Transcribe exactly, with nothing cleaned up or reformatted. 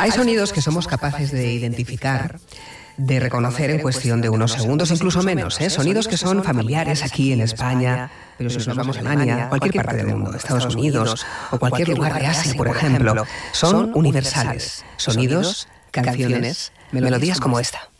Hay sonidos que somos capaces de identificar, de reconocer en cuestión de unos segundos, incluso menos, ¿eh? Sonidos que son familiares aquí en España, pero si nos vamos a Alemania, cualquier parte del mundo, Estados Unidos o cualquier lugar de Asia, por ejemplo, son universales. Sonidos, canciones, melodías como esta.